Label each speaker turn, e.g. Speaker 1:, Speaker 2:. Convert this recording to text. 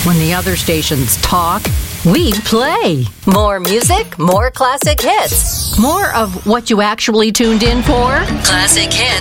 Speaker 1: When the other stations talk, we play.
Speaker 2: More music, more classic hits.
Speaker 1: More of what you actually tuned in for.
Speaker 2: Classic hits.